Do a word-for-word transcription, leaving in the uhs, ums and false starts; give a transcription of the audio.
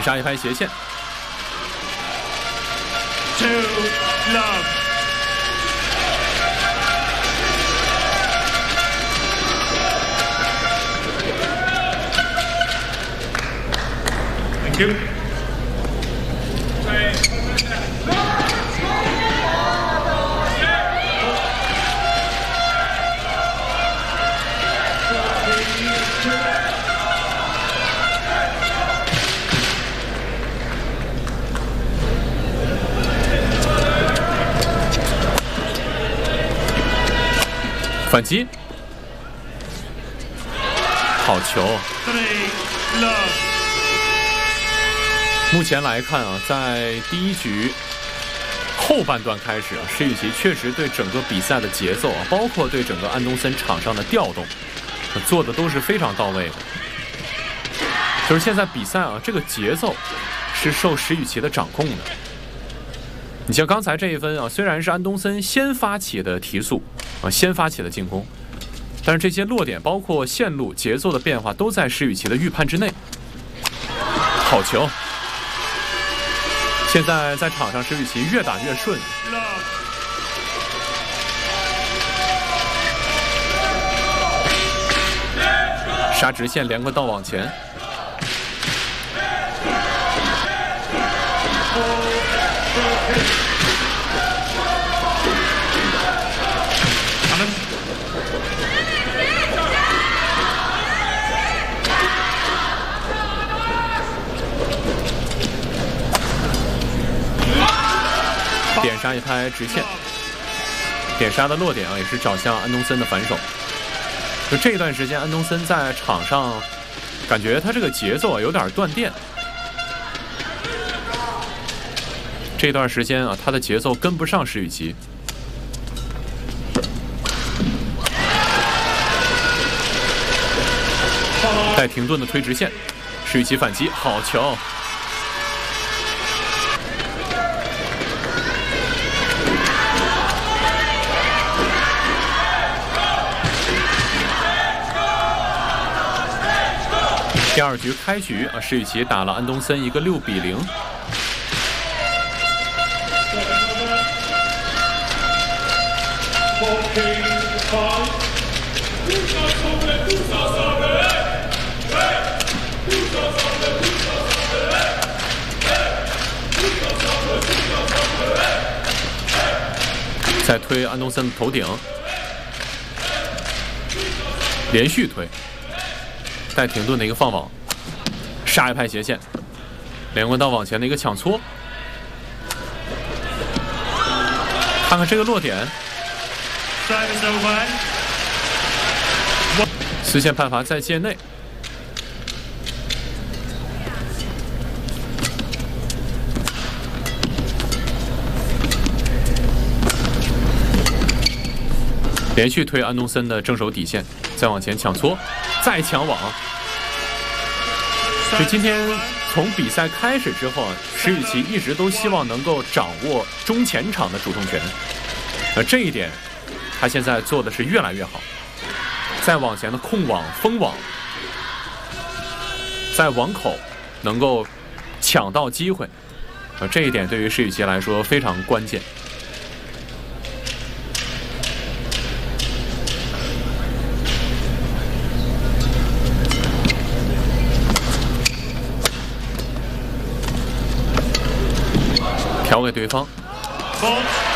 杀一拍斜线。 Two love. Thank you. 反击，好球！目前来看啊，在第一局后半段开始啊，石宇奇确实对整个比赛的节奏啊，包括对整个安东森场上的调动，做的都是非常到位的。就是现在比赛啊，这个节奏是受石宇奇的掌控的。你像刚才这一分啊，虽然是安东森先发起的提速。啊，先发起的进攻，但是这些落点包括线路、节奏的变化都在石宇奇的预判之内。好球！现在在场上，石宇奇越打越顺。杀直线，连棍道往前。点杀一拍直线，点杀的落点啊，也是找向安东森的反手。就这段时间，安东森在场上感觉他这个节奏啊有点断电。这段时间啊，他的节奏跟不上石宇奇。带停顿的推直线，石宇奇反击，好球！第二局开局啊，石宇奇打了安东森一个六比零。再推安东森的头顶，连续推。带停顿的一个放网，杀一拍斜线，连棍道往前的一个抢搓，看看这个落点，丝线判罚在界内。连续推安东森的正手底线，再往前抢搓。再抢网，就今天从比赛开始之后，石宇奇一直都希望能够掌握中前场的主动权，而这一点他现在做的是越来越好。在网前的控网、封网，在网口能够抢到机会，而这一点对于石宇奇来说非常关键。调给对方，